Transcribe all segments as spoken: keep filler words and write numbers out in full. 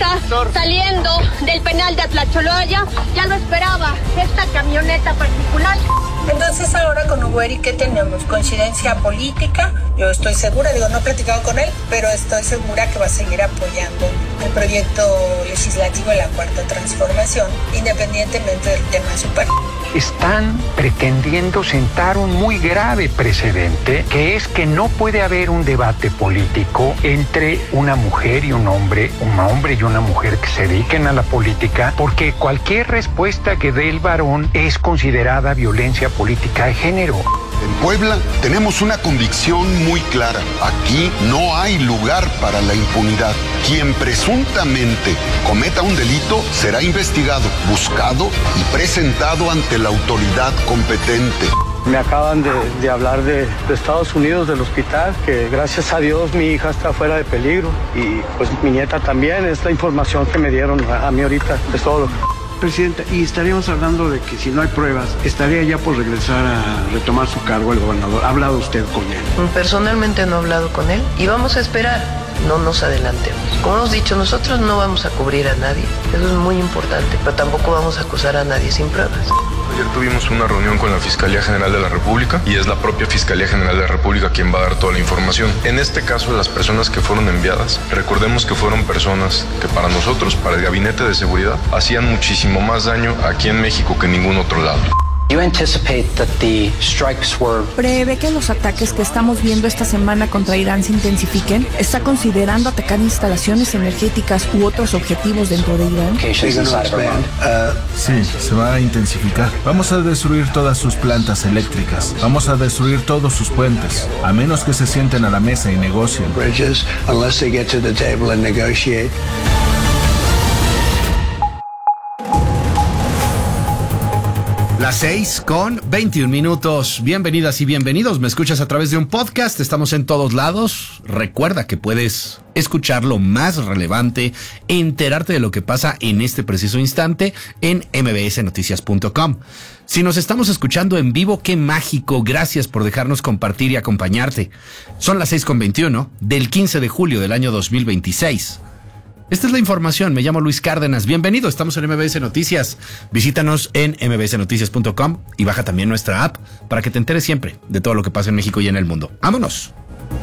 está saliendo del penal de Atlacholoya. Ya lo esperaba esta camioneta particular. Entonces ahora con Hugo Eric, ¿qué tenemos? ¿Coincidencia política? Yo estoy segura, digo, no he platicado con él, pero estoy segura que va a seguir apoyando el proyecto legislativo de la Cuarta Transformación, independientemente del tema de su partido. Están pretendiendo sentar un muy grave precedente, que es que no puede haber un debate político entre una mujer y un hombre, un hombre y una mujer que se dediquen a la política, porque cualquier respuesta que dé el varón es considerada violencia política de género. En Puebla tenemos una convicción muy clara. Aquí no hay lugar para la impunidad. Quien presuntamente cometa un delito será investigado, buscado y presentado ante la autoridad competente. Me acaban de, de hablar de, de Estados Unidos, del hospital, que gracias a Dios mi hija está fuera de peligro y pues mi nieta también. Es la información que me dieron a, a mí ahorita, es todo. Presidenta, y estaríamos hablando de que si no hay pruebas, estaría ya por regresar a retomar su cargo el gobernador. ¿Ha hablado usted con él? Personalmente no he hablado con él y vamos a esperar, no nos adelantemos. Como hemos dicho, nosotros no vamos a cubrir a nadie, eso es muy importante, pero tampoco vamos a acusar a nadie sin pruebas. Ayer tuvimos una reunión con la Fiscalía General de la República y es la propia Fiscalía General de la República quien va a dar toda la información. En este caso, las personas que fueron enviadas, recordemos que fueron personas que para nosotros, para el Gabinete de Seguridad, hacían muchísimo más daño aquí en México que en ningún otro lado. ¿Prevé que los ataques que estamos viendo esta semana contra Irán se intensifiquen? ¿Está considerando atacar instalaciones energéticas u otros objetivos dentro de Irán? Sí, se va a intensificar. Vamos a destruir todas sus plantas eléctricas. Vamos a destruir todos sus puentes, a menos que se sienten a la mesa y negocien. Las seis con veintiún minutos. Bienvenidas y bienvenidos. Me escuchas a través de un podcast. Estamos en todos lados. Recuerda que puedes escuchar lo más relevante, enterarte de lo que pasa en este preciso instante en eme be ese noticias punto com. Si nos estamos escuchando en vivo, qué mágico. Gracias por dejarnos compartir y acompañarte. Son las seis con veintiuno del quince de julio del año dos mil veintiséis. Esta es la información. Me llamo Luis Cárdenas. Bienvenido. Estamos en eme be ese Noticias. Visítanos en eme be ese noticias punto com y baja también nuestra app para que te enteres siempre de todo lo que pasa en México y en el mundo. ¡Vámonos!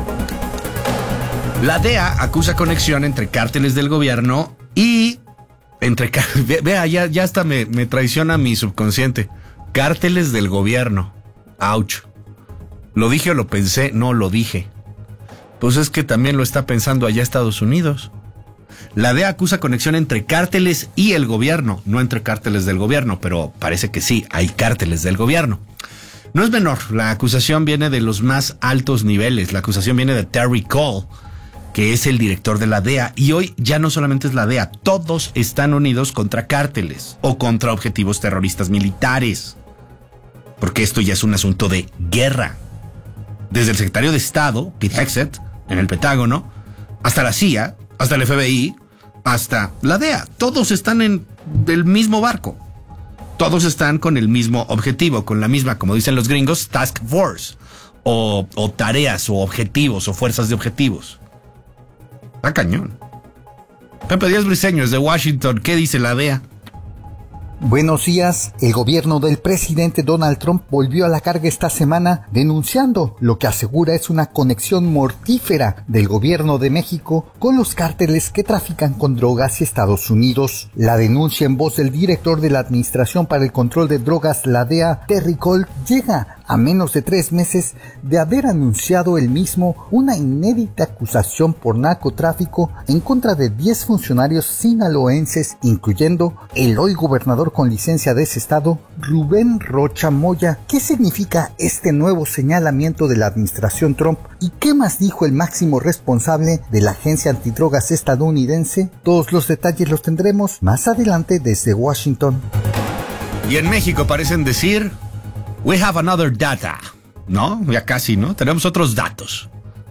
La D E A acusa conexión entre cárteles del gobierno y... entre Vea, ya, ya hasta me, me traiciona mi subconsciente. Cárteles del gobierno. ¡Auch! ¿Lo dije o lo pensé? No, lo dije. Pues es que también lo está pensando allá Estados Unidos. La D E A acusa conexión entre cárteles y el gobierno, no entre cárteles del gobierno, pero parece que sí, hay cárteles del gobierno. No es menor, la acusación viene de los más altos niveles, la acusación viene de Terry Cole, que es el director de la D E A, y hoy ya no solamente es la D E A, todos están unidos contra cárteles o contra objetivos terroristas militares, porque esto ya es un asunto de guerra. Desde el secretario de Estado, Pete Hegseth, en el Pentágono, hasta la C I A, hasta el efe be i, hasta la D E A. Todos están en el mismo barco. Todos están con el mismo objetivo, con la misma, como dicen los gringos, task force, o, o tareas, o objetivos, o fuerzas de objetivos. Está cañón. Pepe Díaz Briceño, desde Washington, ¿qué dice la D E A? Buenos días. El gobierno del presidente Donald Trump volvió a la carga esta semana denunciando lo que asegura es una conexión mortífera del gobierno de México con los cárteles que trafican con drogas y Estados Unidos. La denuncia en voz del director de la Administración para el Control de Drogas, la D E A, Terry Cole, llega a menos de tres meses de haber anunciado él mismo una inédita acusación por narcotráfico en contra de diez funcionarios sinaloenses, incluyendo el hoy gobernador con licencia de ese estado, Rubén Rocha Moya. ¿Qué significa este nuevo señalamiento de la administración Trump? ¿Y qué más dijo el máximo responsable de la agencia antidrogas estadounidense? Todos los detalles los tendremos más adelante desde Washington. Y en México parecen decir... We have another data, ¿no? Ya casi, ¿no? Tenemos otros datos.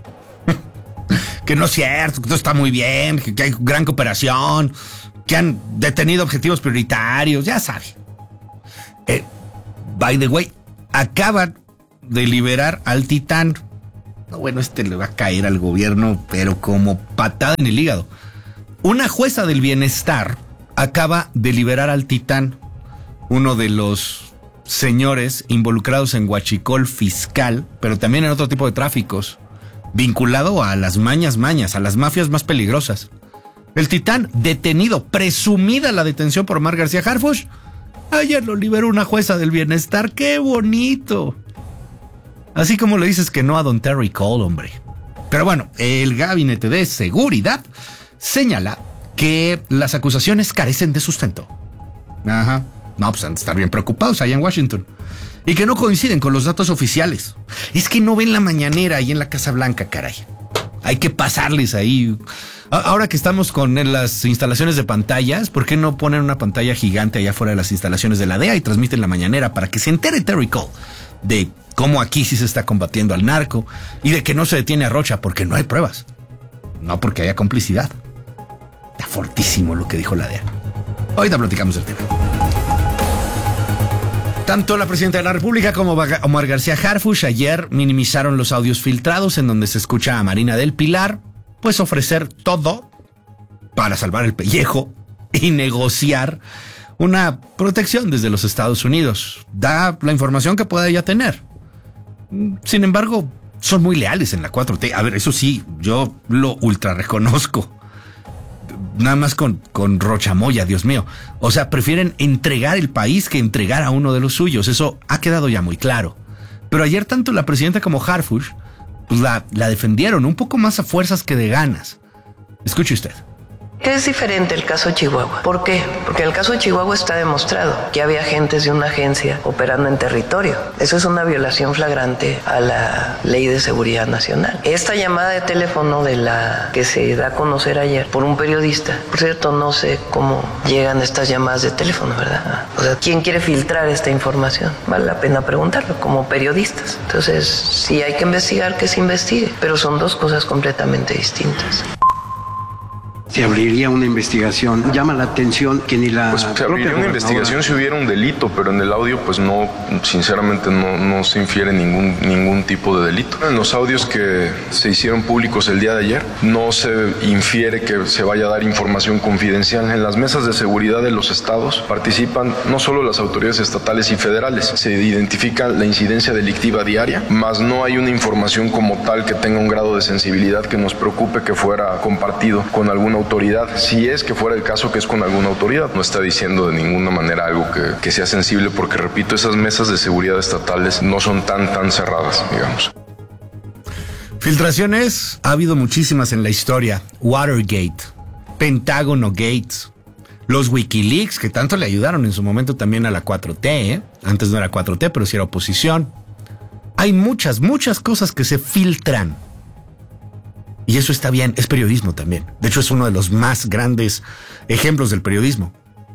Que no es cierto, que todo está muy bien, que, que hay gran cooperación, que han detenido objetivos prioritarios, ya sabe. Eh, by the way, acaban de liberar al Titán. Bueno, este le va a caer al gobierno, pero como patada en el hígado. una jueza del bienestar acaba de liberar al Titán, uno de los señores involucrados en huachicol fiscal, pero también en otro tipo de tráficos, vinculado a las mañas mañas, a las mafias más peligrosas. El Titán, detenido, presumida la detención por Omar García Harfuch, ayer lo liberó una jueza del bienestar. ¡Qué bonito! Así como le dices que no a don Terry Cole, hombre. Pero bueno, el Gabinete de Seguridad señala que las acusaciones carecen de sustento. Ajá. No, pues han de estar bien preocupados allá en Washington. Y que no coinciden con los datos oficiales. Es que no ven la mañanera ahí en la Casa Blanca, caray. Hay que pasarles ahí. Ahora que estamos con las instalaciones de pantallas, ¿por qué no ponen una pantalla gigante allá fuera de las instalaciones de la D E A y transmiten la mañanera para que se entere Terry Cole de cómo aquí sí se está combatiendo al narco y de que no se detiene a Rocha porque no hay pruebas? No porque haya complicidad. Está fortísimo lo que dijo la D E A. Ahorita platicamos del tema. Tanto la presidenta de la República como Omar García Harfuch ayer minimizaron los audios filtrados en donde se escucha a Marina del Pilar pues ofrecer todo para salvar el pellejo y negociar una protección desde los Estados Unidos. Da la información que pueda ella tener. Sin embargo, son muy leales en la cuatro T. A ver, eso sí, yo lo ultra reconozco. Nada más con, con Rocha Moya, Dios mío. O sea, prefieren entregar el país que entregar a uno de los suyos. Eso ha quedado ya muy claro. Pero ayer tanto la presidenta como Harfuch pues la, la defendieron un poco más a fuerzas que de ganas. Escuche usted. Es diferente el caso Chihuahua. ¿Por qué? Porque en el caso de Chihuahua está demostrado que había agentes de una agencia operando en territorio. Eso es una violación flagrante a la Ley de Seguridad Nacional. Esta llamada de teléfono de la que se da a conocer ayer por un periodista, por cierto, no sé cómo llegan estas llamadas de teléfono, ¿verdad? O sea, ¿quién quiere filtrar esta información? Vale la pena preguntarlo como periodistas. Entonces, sí hay que investigar, que se investigue, pero son dos cosas completamente distintas. Se abriría una investigación. Llama la atención que ni la... Pues se abriría una investigación si hubiera un delito, pero en el audio pues no, sinceramente no, no se infiere ningún, ningún tipo de delito. En los audios que se hicieron públicos el día de ayer no se infiere que se vaya a dar información confidencial. En las mesas de seguridad de los estados participan no solo las autoridades estatales y federales, se identifica la incidencia delictiva diaria, más no hay una información como tal que tenga un grado de sensibilidad que nos preocupe que fuera compartido con alguna autoridad. Si es que fuera el caso que es con alguna autoridad, no está diciendo de ninguna manera algo que, que sea sensible, porque repito, esas mesas de seguridad estatales no son tan tan cerradas, digamos. Filtraciones ha habido muchísimas en la historia. Watergate, Pentágono Gates, los Wikileaks que tanto le ayudaron en su momento también a la cuatro T, ¿eh? Antes no era cuatro T, pero sí era oposición. Hay muchas, muchas cosas que se filtran. Y eso está bien, es periodismo también. De hecho, es uno de los más grandes ejemplos del periodismo.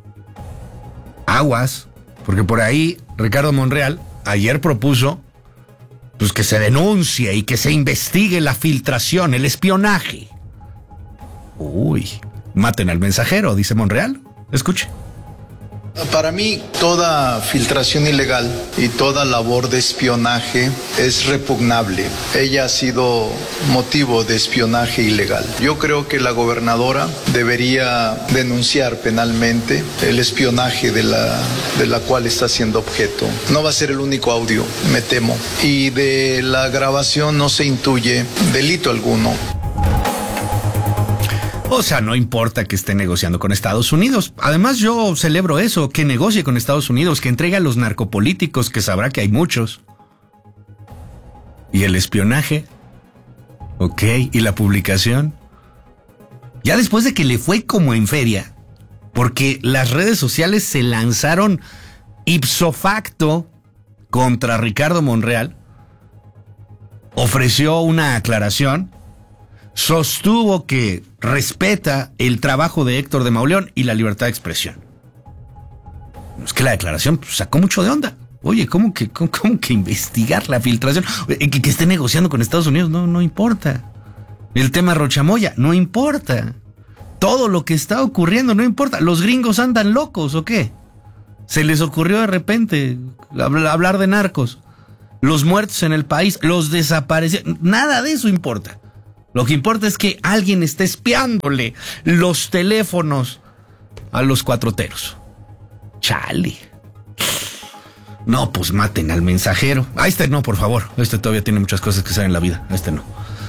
Aguas, porque por ahí Ricardo Monreal ayer propuso pues, que se denuncie y que se investigue la filtración, el espionaje. Uy, maten al mensajero, dice Monreal. Escuche. Para mí, toda filtración ilegal y toda labor de espionaje es repugnable. Ella ha sido motivo de espionaje ilegal. Yo creo que la gobernadora debería denunciar penalmente el espionaje de la, de la cual está siendo objeto. No va a ser el único audio, me temo. Y de la grabación no se intuye delito alguno. O sea, no importa que esté negociando con Estados Unidos. Además, yo celebro eso, que negocie con Estados Unidos, que entregue a los narcopolíticos, que sabrá que hay muchos. ¿Y el espionaje? Ok, ¿y la publicación? Ya después de que le fue como en feria, porque las redes sociales se lanzaron ipso facto contra Ricardo Monreal, ofreció una aclaración, sostuvo que respeta el trabajo de Héctor de Mauleón y la libertad de expresión. Es que la declaración pues, sacó mucho de onda. Oye, ¿cómo que, cómo, cómo que investigar la filtración? Que, que esté negociando con Estados Unidos, no, no importa. El tema Rocha Moya, no importa. Todo lo que está ocurriendo, no importa. ¿Los gringos andan locos o qué? Se les ocurrió de repente hablar de narcos. Los muertos en el país, los desaparecidos, nada de eso importa. Lo que importa es que alguien esté espiándole los teléfonos a los cuatroteros. Chale. No, pues maten al mensajero. A este no, por favor. Este todavía tiene muchas cosas que hacer en la vida. A este no.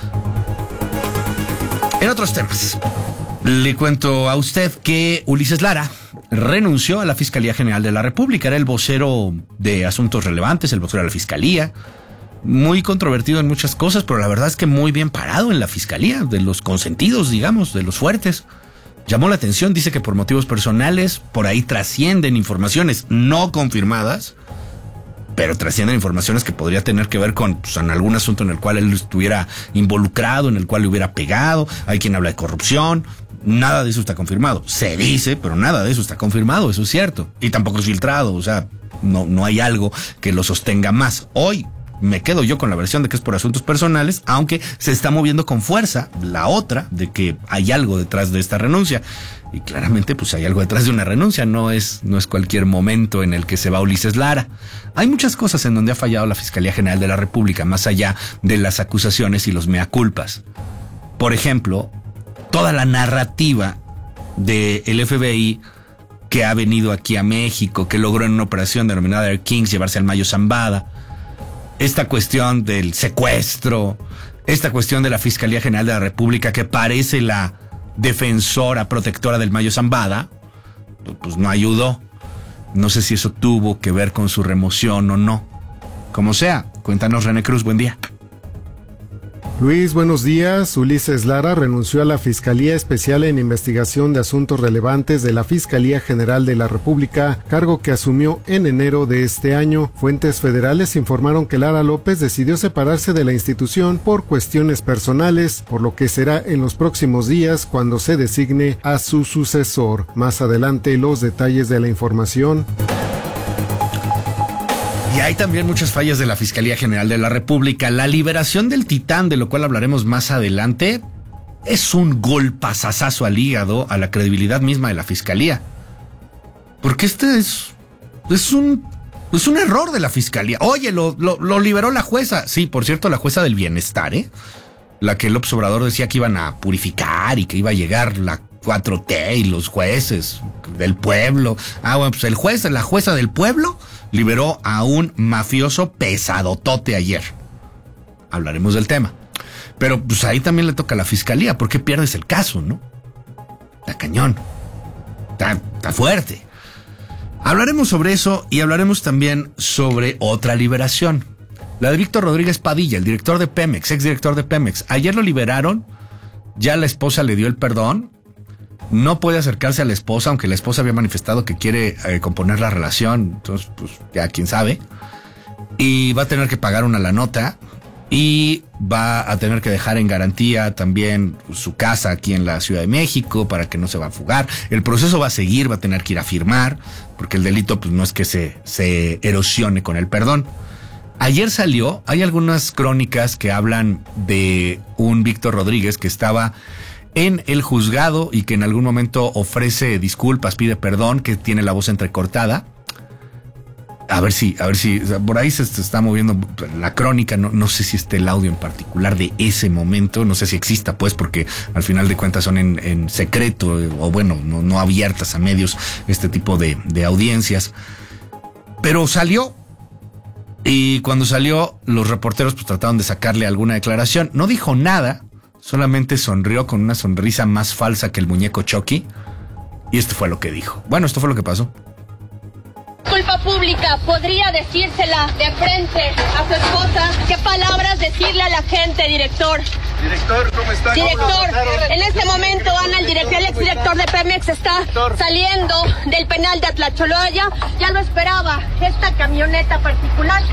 En otros temas, le cuento a usted que Ulises Lara renunció a la Fiscalía General de la República. Era el vocero de asuntos relevantes, el vocero de la Fiscalía. Muy controvertido en muchas cosas, pero la verdad es que muy bien parado en la Fiscalía, de los consentidos, digamos, de los fuertes. Llamó la atención, dice que por motivos personales, por ahí trascienden informaciones no confirmadas, pero trascienden informaciones que podría tener que ver con, pues, en algún asunto en el cual él estuviera involucrado, en el cual le hubiera pegado. Hay quien habla de corrupción. Nada de eso está confirmado. Se dice, pero nada de eso está confirmado, eso es cierto. Y tampoco es filtrado, o sea, no, no hay algo que lo sostenga más. Hoy me quedo yo con la versión de que es por asuntos personales, aunque se está moviendo con fuerza la otra de que hay algo detrás de esta renuncia. Y claramente pues hay algo detrás de una renuncia, no es, no es cualquier momento en el que se va Ulises Lara. Hay muchas cosas en donde ha fallado la Fiscalía General de la República, más allá de las acusaciones y los mea culpas. Por ejemplo, toda la narrativa del F B I que ha venido aquí a México, que logró en una operación denominada Air Kings llevarse al Mayo Zambada. Esta cuestión del secuestro, esta cuestión de la Fiscalía General de la República que parece la defensora, protectora del Mayo Zambada, pues no ayudó. No sé si eso tuvo que ver con su remoción o no. Como sea, cuéntanos, René Cruz, buen día. Luis, buenos días. Ulises Lara renunció a la Fiscalía Especial en Investigación de Asuntos Relevantes de la Fiscalía General de la República, cargo que asumió en enero de este año. Fuentes federales informaron que Lara López decidió separarse de la institución por cuestiones personales, por lo que será en los próximos días cuando se designe a su sucesor. Más adelante, los detalles de la información. Y hay también muchas fallas de la Fiscalía General de la República. La liberación del Titán, de lo cual hablaremos más adelante, es un golpazazazo al hígado, a la credibilidad misma de la Fiscalía. Porque este es, es un, es un error de la Fiscalía. Oye, lo, lo, lo liberó la jueza. Sí, por cierto, la jueza del bienestar, ¿eh? La que López Obrador decía que iban a purificar y que iba a llegar la cuatro T y los jueces del pueblo. Ah, bueno, pues el juez, la jueza del pueblo liberó a un mafioso pesadotote ayer. Hablaremos del tema. Pero pues ahí también le toca a la Fiscalía. ¿Por qué pierdes el caso, no? Está cañón. Está, está fuerte. Hablaremos sobre eso y hablaremos también sobre otra liberación. La de Víctor Rodríguez Padilla, el director de Pemex, exdirector de Pemex. Ayer lo liberaron. Ya la esposa le dio el perdón. No puede acercarse a la esposa, aunque la esposa había manifestado que quiere eh, componer la relación. Entonces, pues ya quién sabe. Y va a tener que pagar una la nota. Y va a tener que dejar en garantía también su casa aquí en la Ciudad de México para que no se va a fugar. El proceso va a seguir, va a tener que ir a firmar, porque el delito pues no es que se, se erosione con el perdón. Ayer salió, hay algunas crónicas que hablan de un Víctor Rodríguez que estaba en el juzgado y que en algún momento ofrece disculpas, pide perdón, que tiene la voz entrecortada. A ver si, a ver si, o sea, por ahí se está moviendo la crónica, no, no sé si esté el audio en particular de ese momento, no sé si exista, pues, porque al final de cuentas son en, en secreto, o bueno, no, no abiertas a medios este tipo de, de audiencias. Pero salió, y cuando salió, los reporteros pues trataron de sacarle alguna declaración. No dijo nada, solamente sonrió con una sonrisa más falsa que el muñeco Chucky, y esto fue lo que dijo. Bueno, esto fue lo que pasó. Culpa pública, podría decírsela de frente a su esposa. ¿Qué palabras decirle a la gente, director? Director, ¿cómo está? Director, en este momento, Ana, el director, el exdirector de Pemex está director. saliendo del penal de Atlacholoya. Ya lo esperaba esta camioneta particular.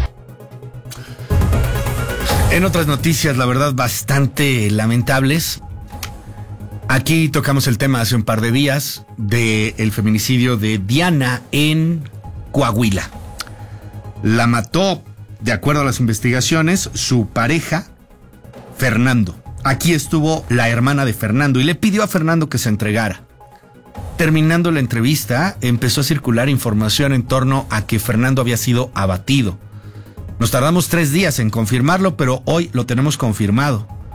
En otras noticias, la verdad, bastante lamentables. Aquí tocamos el tema hace un par de días del feminicidio de Diana en Coahuila. La mató, de acuerdo a las investigaciones, su pareja, Fernando. Aquí estuvo la hermana de Fernando y le pidió a Fernando que se entregara. Terminando la entrevista, empezó a circular información en torno a que Fernando había sido abatido. Nos tardamos tres días en confirmarlo, pero hoy lo tenemos confirmado.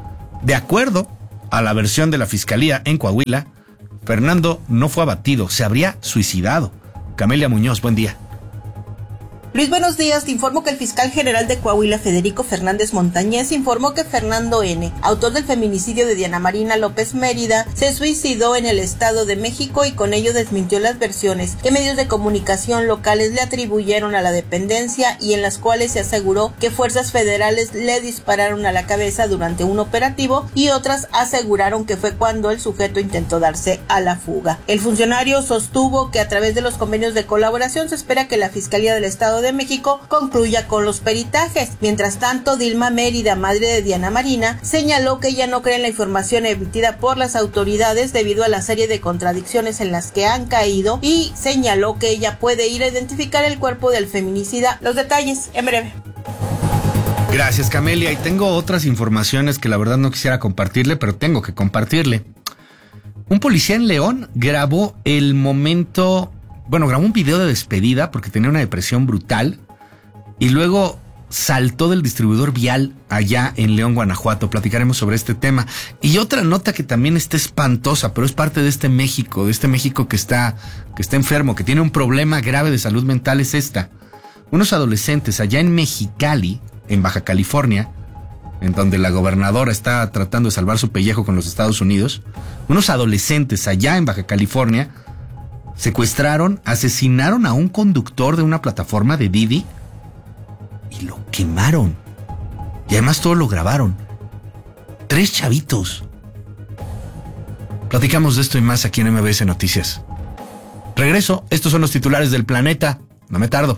De acuerdo a la versión de la Fiscalía en Coahuila, Fernando no fue abatido, se habría suicidado. Camelia Muñoz, buen día. Luis, buenos días. Te informo que el fiscal general de Coahuila, Federico Fernández Montañez, informó que Fernando N., autor del feminicidio de Diana Marina López Mérida, se suicidó en el Estado de México y con ello desmintió las versiones que medios de comunicación locales le atribuyeron a la dependencia y en las cuales se aseguró que fuerzas federales le dispararon a la cabeza durante un operativo y otras aseguraron que fue cuando el sujeto intentó darse a la fuga. El funcionario sostuvo que a través de los convenios de colaboración se espera que la Fiscalía del Estado de de México concluya con los peritajes. Mientras tanto, Dilma Mérida, madre de Diana Marina, señaló que ella no cree en la información emitida por las autoridades debido a la serie de contradicciones en las que han caído y señaló que ella puede ir a identificar el cuerpo del feminicida. Los detalles en breve. Gracias, Camelia. Y tengo otras informaciones que la verdad no quisiera compartirle, pero tengo que compartirle. Un policía en León grabó el momento... Bueno, grabó un video de despedida porque tenía una depresión brutal y luego saltó del distribuidor vial allá en León, Guanajuato. Platicaremos sobre este tema. Y otra nota que también está espantosa, pero es parte de este México, de este México que está, que está enfermo, que tiene un problema grave de salud mental, es esta. Unos adolescentes allá en Mexicali, en Baja California, en donde la gobernadora está tratando de salvar su pellejo con los Estados Unidos, unos adolescentes allá en Baja California secuestraron, asesinaron a un conductor de una plataforma de Didi y lo quemaron. Y además todo lo grabaron. Tres chavitos. Platicamos de esto y más aquí en M B S Noticias. Regreso, estos son los titulares del planeta. No me tardo.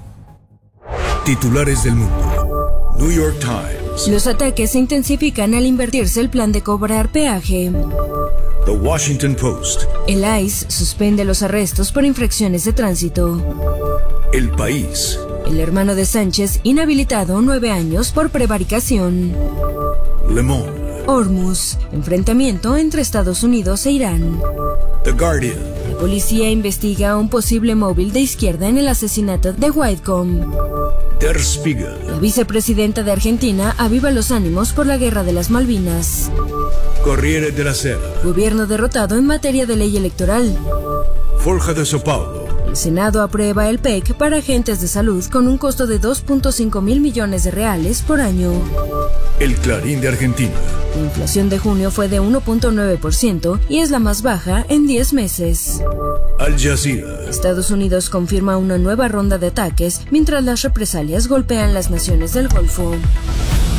Titulares del mundo. New York Times. Los ataques se intensifican al invertirse el plan de cobrar peaje. The Washington Post. El I C E suspende los arrestos por infracciones de tránsito. El País. El hermano de Sánchez inhabilitado nueve años por prevaricación. Le Monde. Hormuz. Enfrentamiento entre Estados Unidos e Irán. The Guardian. La policía investiga un posible móvil de izquierda en el asesinato de Whitecomb. Der Spiegel. La vicepresidenta de Argentina aviva los ánimos por la guerra de las Malvinas. Corriere della Sera. Gobierno derrotado en materia de ley electoral. Folha de São Paulo. El Senado aprueba el P E C para agentes de salud con un costo de dos punto cinco mil millones de reales por año. El Clarín de Argentina. La inflación de junio fue de uno punto nueve por ciento y es la más baja en diez meses. Al Jazeera. Estados Unidos confirma una nueva ronda de ataques mientras las represalias golpean las naciones del Golfo.